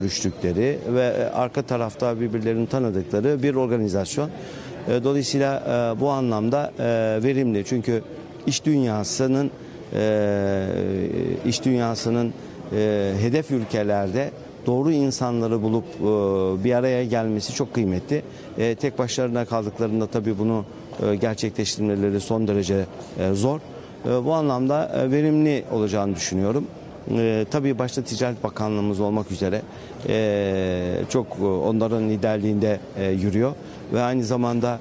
görüştükleri ve arka tarafta birbirlerini tanıdıkları bir organizasyon. Dolayısıyla bu anlamda verimli. Çünkü iş dünyasının hedef ülkelerde doğru insanları bulup bir araya gelmesi çok kıymetli. Tek başlarına kaldıklarında tabii bunu gerçekleştirmeleri son derece zor. Bu anlamda verimli olacağını düşünüyorum. Tabii başta Ticaret Bakanlığımız olmak üzere çok onların liderliğinde yürüyor ve aynı zamanda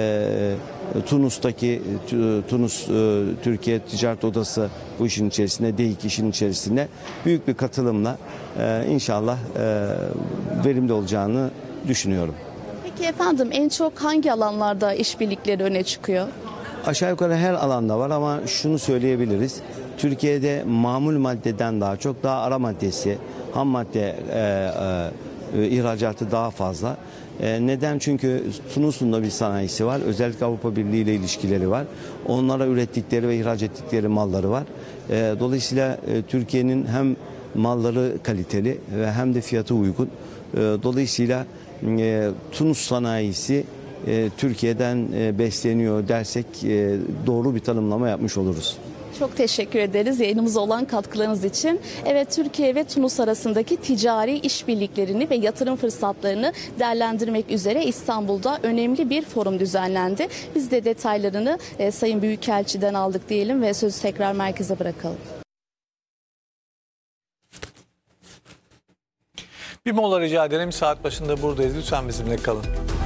Tunus Türkiye Ticaret Odası bu işin içerisinde, DİİK işin içerisinde büyük bir katılımla inşallah verimli olacağını düşünüyorum. Peki efendim, en çok hangi alanlarda işbirlikleri öne çıkıyor? Aşağı yukarı her alanda var ama şunu söyleyebiliriz. Türkiye'de mamul maddeden daha ara maddesi, ham madde ihracatı daha fazla. Neden? Çünkü Tunus'un da bir sanayisi var. Özellikle Avrupa Birliği ile ilişkileri var. Onlara ürettikleri ve ihraç ettikleri malları var. Dolayısıyla Türkiye'nin hem malları kaliteli ve hem de fiyatı uygun. Dolayısıyla Tunus sanayisi Türkiye'den besleniyor dersek doğru bir tanımlama yapmış oluruz. Çok teşekkür ederiz yayınımıza olan katkılarınız için. Evet, Türkiye ve Tunus arasındaki ticari işbirliklerini ve yatırım fırsatlarını değerlendirmek üzere İstanbul'da önemli bir forum düzenlendi. Biz de detaylarını Sayın Büyükelçi'den aldık diyelim ve sözü tekrar merkeze bırakalım. Bir mola rica ederim. Saat başında buradayız. Lütfen bizimle kalın.